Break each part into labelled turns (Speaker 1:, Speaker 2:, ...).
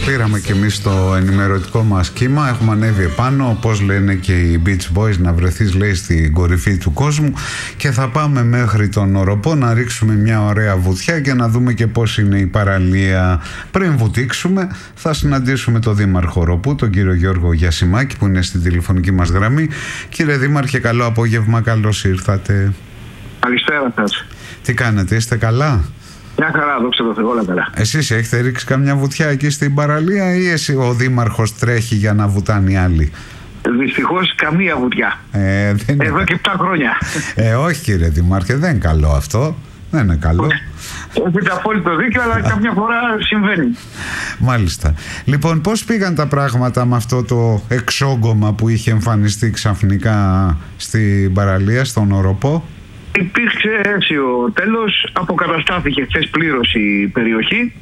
Speaker 1: πήραμε κι εμείς το ενημερωτικό μας κύμα. Έχουμε ανέβει επάνω, όπως λένε και οι Beach Boys, να βρεθείς, λέει, στην κορυφή του κόσμου. Και θα πάμε μέχρι τον Οροπό να ρίξουμε μια ωραία βουτιά και να δούμε και πώς είναι η παραλία. Πριν βουτήξουμε, θα συναντήσουμε τον Δήμαρχο Οροπού, τον κύριο Γιώργο Γιασημάκη, που είναι στην τηλεφωνική μας γραμμή. Κύριε Δήμαρχε, καλό απόγευμα, καλώς ήρθατε.
Speaker 2: Καλησπέρα σας.
Speaker 1: Τι κάνετε, είστε καλά?
Speaker 2: Μια χαρά, δόξα τω Θεώ, όλα καλά.
Speaker 1: Εσείς έχετε ρίξει καμιά βουτιά εκεί στην παραλία ή εσύ ο Δήμαρχος τρέχει για να βουτάνε οι άλλοι?
Speaker 2: Δυστυχώς καμία βουτιά. Εδώ και 7 χρόνια.
Speaker 1: Όχι κύριε Δήμαρχε, δεν είναι καλό αυτό. Δεν είναι καλό.
Speaker 2: Έχετε απόλυτο δίκιο, αλλά καμιά φορά συμβαίνει.
Speaker 1: Μάλιστα. Λοιπόν, πώς πήγαν τα πράγματα με αυτό το εξόγκωμα που είχε εμφανιστεί ξαφνικά στην παραλία, στον Οροπό?
Speaker 2: Υπήρξε αίσιο τέλος, αποκαταστάθηκε χθες πλήρως η περιοχή.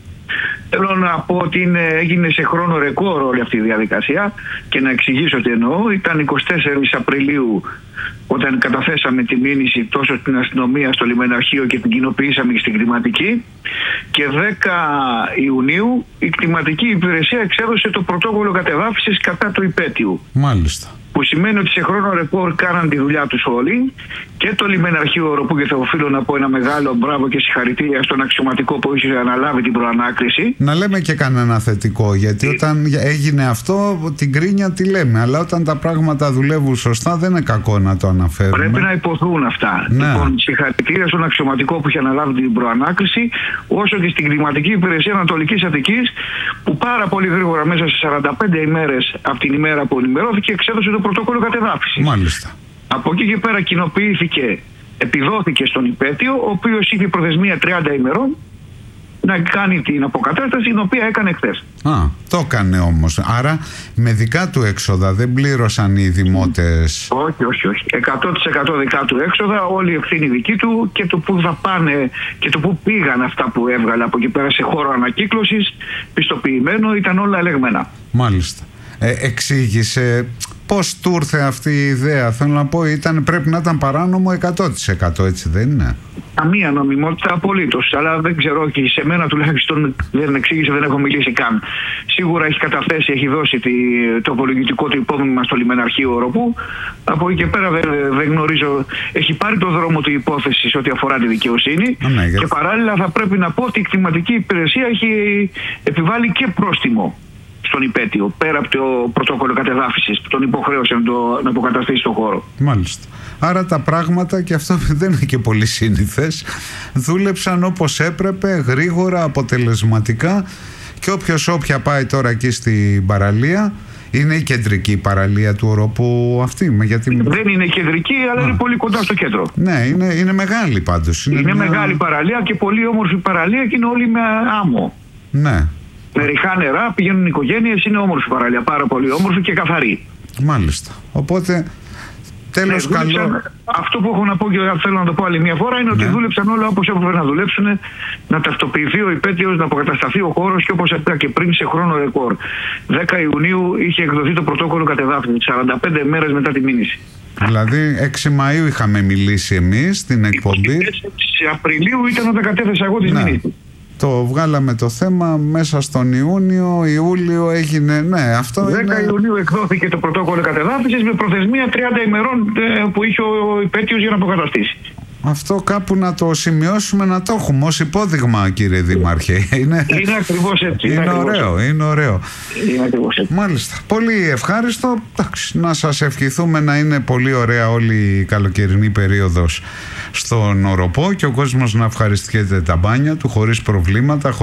Speaker 2: Θέλω να πω ότι έγινε σε χρόνο ρεκόρ όλη αυτή η διαδικασία και να εξηγήσω τι εννοώ. Ήταν 24 Απριλίου όταν καταθέσαμε τη μήνυση τόσο στην αστυνομία, στο λιμεναρχείο και την κοινοποιήσαμε και στην κτηματική, και 10 Ιουνίου η κτηματική υπηρεσία εξέδωσε το πρωτόκολλο κατεδάφισης κατά του υπέτειου.
Speaker 1: Μάλιστα.
Speaker 2: Που σημαίνει ότι σε χρόνο ρεκόρ κάναν τη δουλειά τους όλοι, και το λιμεναρχείο Οροπού, και θα οφείλω να πω ένα μεγάλο μπράβο και συγχαρητήρια στον αξιωματικό που είχε αναλάβει την προανάκριση.
Speaker 1: Να λέμε και κανένα θετικό, γιατί όταν έγινε αυτό την κρίνια τη λέμε, αλλά όταν τα πράγματα δουλεύουν σωστά δεν είναι κακό να το αναφέρουμε.
Speaker 2: Πρέπει να υποθούν αυτά.
Speaker 1: Ναι.
Speaker 2: Λοιπόν, συγχαρητήρια στον αξιωματικό που είχε αναλάβει την προανάκριση, όσο και στην κλιματική υπηρεσία Ανατολικής Αττικής, που πάρα πολύ γρήγορα, μέσα σε 45 ημέρες από την ημέρα που ενημερώθηκε, εξέδωσε το πρωτόκολλο κατεδάφισης.
Speaker 1: Μάλιστα.
Speaker 2: Από εκεί και πέρα κοινοποιήθηκε, επιδόθηκε στον υπέτειο, ο οποίος είχε προθεσμία 30 ημερών να κάνει την αποκατάσταση, την οποία έκανε χθες.
Speaker 1: Το έκανε όμως. Άρα με δικά του έξοδα δεν πλήρωσαν οι δημότες?
Speaker 2: Όχι. 100% δικά του έξοδα, όλη η ευθύνη δική του, και το που θα πάνε και το που πήγαν αυτά που έβγαλε από εκεί πέρα σε χώρο ανακύκλωσης, πιστοποιημένο, ήταν όλα ελεγμένα.
Speaker 1: Μάλιστα. Εξήγησε πώς του ήρθε αυτή η ιδέα? Θέλω να πω, πρέπει να ήταν παράνομο 100%, έτσι δεν είναι?
Speaker 2: Καμία νομιμότητα απολύτως. Αλλά δεν ξέρω, και σε μένα τουλάχιστον δεν εξήγησε, δεν έχω μιλήσει καν. Σίγουρα έχει καταθέσει, έχει δώσει το απολογητικό του υπόμνημα στο λιμεναρχείο Οροπού. Από εκεί και πέρα δεν γνωρίζω. Έχει πάρει το δρόμο του υπόθεση ό,τι αφορά τη δικαιοσύνη. Και παράλληλα θα πρέπει να πω ότι η κτηματική υπηρεσία έχει επιβάλει και πρόστιμο στον υπέτειο, πέρα από το πρωτόκολλο κατεδάφισης που τον υποχρέωσε να αποκαταστήσει τον χώρο.
Speaker 1: Μάλιστα. Άρα τα πράγματα, και αυτό δεν είναι και πολύ σύνηθες, δούλεψαν όπως έπρεπε, γρήγορα, αποτελεσματικά, και όποια πάει τώρα εκεί στην παραλία, είναι η κεντρική παραλία του Οροπού αυτή?
Speaker 2: Δεν είναι κεντρική, αλλά είναι πολύ κοντά στο κέντρο.
Speaker 1: Ναι, είναι μεγάλη πάντως.
Speaker 2: Είναι μεγάλη παραλία και πολύ όμορφη παραλία, και είναι όλη με άμμο.
Speaker 1: Ναι.
Speaker 2: Με ριχά νερά, πηγαίνουν οικογένειες, είναι όμορφη παραλία, πάρα πολύ όμορφη και καθαρή.
Speaker 1: Μάλιστα. Οπότε τέλος καλό.
Speaker 2: Αυτό που έχω να πω, και θέλω να το πω άλλη μια φορά, είναι ότι δούλεψαν όλα όπως έπρεπε να δουλέψουν, να ταυτοποιηθεί ο υπέτειος, να αποκατασταθεί ο χώρος, και όπως είπα και πριν, σε χρόνο ρεκόρ. 10 Ιουνίου είχε εκδοθεί το πρωτόκολλο κατεδάφισης, 45 μέρες μετά τη μήνυση.
Speaker 1: Δηλαδή 6 Μαΐου είχαμε μιλήσει εμείς στην εκπομπή.
Speaker 2: 6 Απριλίου ήταν όταν κατέθεσα εγώ τη μήνυση.
Speaker 1: Το βγάλαμε το θέμα μέσα στον Ιούλιο έγινε, αυτό
Speaker 2: 10 Ιουνίου εκδόθηκε το πρωτόκολλο κατεδάφισης με προθεσμία 30 ημερών που είχε ο υπέτειος για να αποκαταστήσει.
Speaker 1: Αυτό κάπου να το σημειώσουμε, να το έχουμε ως υπόδειγμα, κύριε Δήμαρχε.
Speaker 2: Είναι ακριβώς έτσι.
Speaker 1: Είναι ωραίο.
Speaker 2: Είναι ακριβώς έτσι.
Speaker 1: Μάλιστα. Πολύ ευχάριστο. Να σας ευχηθούμε να είναι πολύ ωραία όλη η καλοκαιρινή περίοδος στον Οροπό, και ο κόσμος να ευχαριστιέται τα μπάνια του χωρίς προβλήματα,